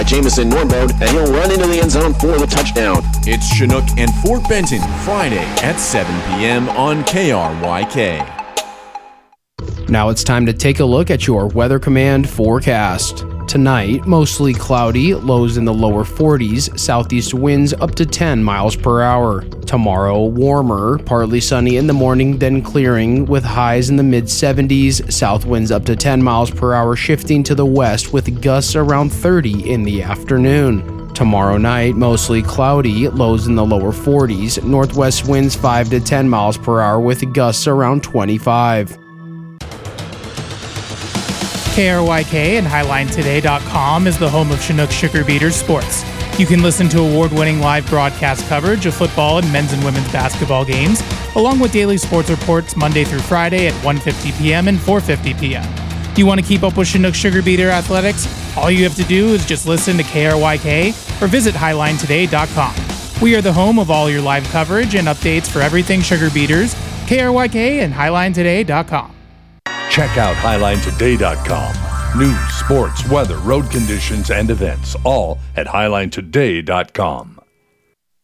Jamison Norbold, and he'll run into the end zone for the touchdown. It's Chinook and Fort Benton, Friday at 7 p.m. on KRYK. Now it's time to take a look at your Weather Command forecast. Tonight, mostly cloudy, lows in the lower 40s, southeast winds up to 10 miles per hour. Tomorrow, warmer, partly sunny in the morning, then clearing with highs in the mid-70s, south winds up to 10 miles per hour shifting to the west with gusts around 30 in the afternoon. Tomorrow night, mostly cloudy, lows in the lower 40s, northwest winds 5 to 10 miles per hour with gusts around 25. KRYK and HighlineToday.com is the home of Chinook Sugar Beaters Sports. You can listen to award-winning live broadcast coverage of football and men's and women's basketball games, along with daily sports reports Monday through Friday at 1:50 p.m. and 4:50 p.m. You want to keep up with Chinook Sugar Beater athletics? All you have to do is just listen to KRYK or visit HighlineToday.com. We are the home of all your live coverage and updates for everything Sugar Beaters, KRYK and HighlineToday.com. Check out HighlineToday.com. News, sports, weather, road conditions, and events, all at HighlineToday.com.